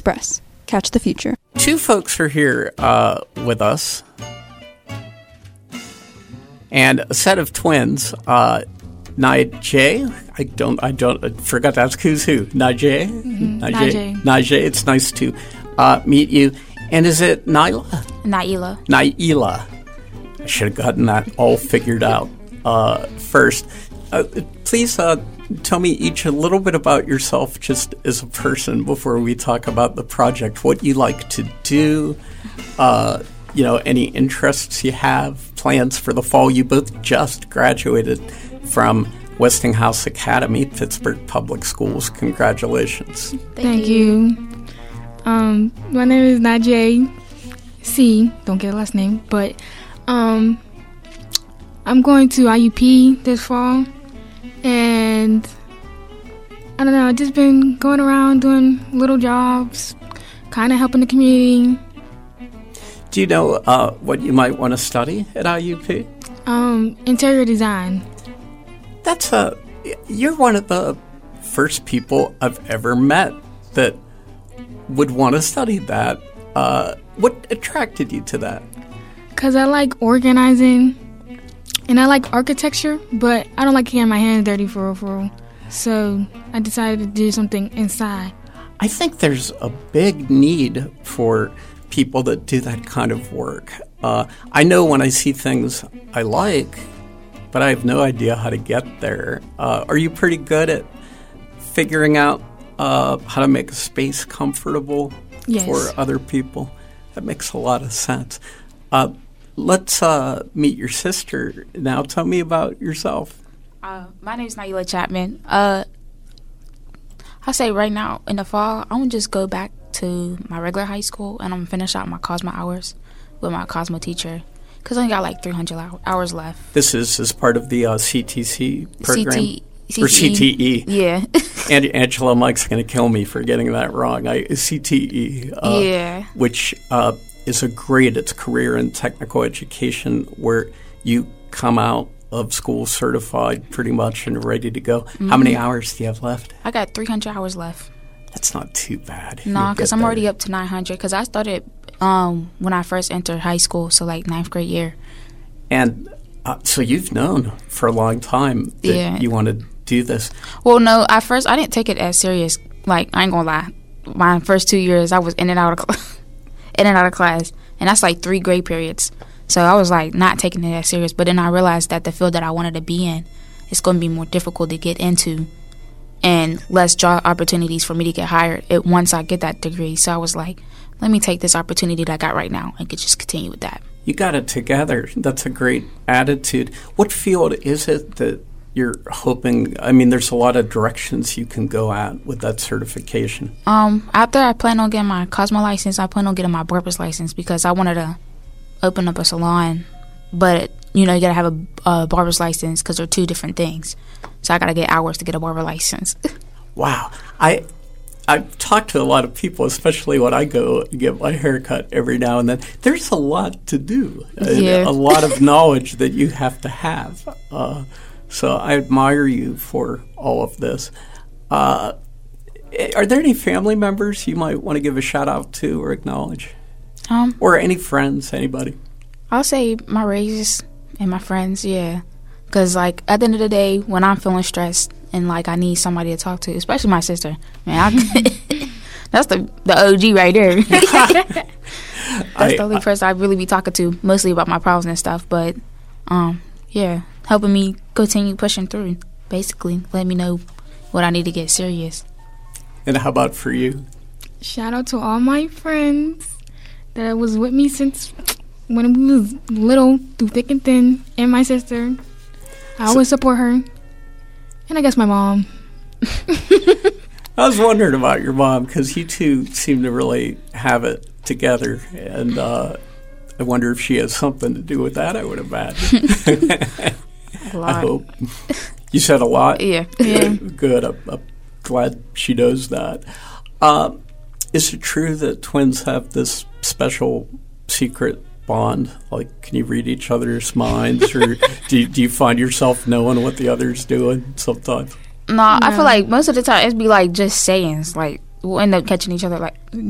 Express. Catch the future. Two folks are here with us. And a set of twins, Najee. I forgot to ask who's who. Najee? Mm-hmm. Najee, it's nice to meet you. And is it Nyla? Naila. I should have gotten that all figured out first. Please tell me each a little bit about yourself just as a person before we talk about the project. What you like to do, any interests you have, plans for the fall. You both just graduated from Westinghouse Academy, Pittsburgh Public Schools. Congratulations. Thank you. My name is Najee C. Don't get a last name, but I'm going to IUP this fall, and I don't know, I've just been going around doing little jobs, kind of helping the community. Do you know what you might want to study at IUP? Interior design. You're one of the first people I've ever met that would want to study that. What attracted you to that? Because I like organizing, and I like architecture, but I don't like getting my hands dirty for real. So I decided to do something inside. I think there's a big need for people that do that kind of work. I know when I see things I like, but I have no idea how to get there. Are you pretty good at figuring out how to make a space comfortable for other people? That makes a lot of sense. Let's meet your sister now. Tell me about yourself. My name is Naila Chapman. I'll say right now, in the fall, I'm going to just go back to my regular high school, and I'm going to finish out my Cosmo hours with my Cosmo teacher, because I only got like 300 hours left. This is as part of the CTC program? CTE. Or CTE. Yeah. And Angela Mike's going to kill me for getting that wrong. CTE. Which is it's career and technical education, where you come out of school certified pretty much and ready to go. Mm-hmm. How many hours do you have left? I got 300 hours left. That's not too bad. No, because I'm already up to 900, because I started when I first entered high school, so like 9th grade year. And so you've known for a long time that you want to do this. Well, no, at first I didn't take it as serious. Like, I ain't gonna lie. My first 2 years, I was in and out of class, and that's like 3 grade periods. So I was like not taking it as serious. But then I realized that the field that I wanted to be in, it's going to be more difficult to get into, and less job opportunities for me to get hired once I get that degree. So I was like, let me take this opportunity that I got right now and could just continue with that. You got it together. That's a great attitude. What field is it that you're hoping? I mean, there's a lot of directions you can go at with that certification. After I plan on getting my Cosmo license, I plan on getting my barber's license, because I wanted to open up a salon. But, you got to have a barber's license, because they're 2 different things. So I got to get hours to get a barber license. Wow. I've talked to a lot of people, especially when I go get my hair cut every now and then. There's a lot to do, a lot of knowledge that you have to have. So I admire you for all of this. Are there any family members you might want to give a shout-out to or acknowledge? Or any friends, anybody? I'll say my raises and my friends, because, like, at the end of the day, when I'm feeling stressed and, like, I need somebody to talk to, especially my sister, man, that's the OG right there. That's the only person I really be talking to, mostly about my problems and stuff. But, helping me continue pushing through, basically. Let me know what I need to get serious. And how about for you? Shout out to all my friends that was with me since when we was little, through thick and thin, and my sister. I always support her. And I guess my mom. I was wondering about your mom, because you two seem to really have it together. And I wonder if she has something to do with that, I would imagine. A lot. I hope. You said a lot? Yeah. Good. I'm glad she knows that. Is it true that twins have this special secret bond? Like, can you read each other's minds, or do you find yourself knowing what the other's doing sometimes? No, I feel like most of the time it'd be like just sayings. Like, we'll end up catching each other like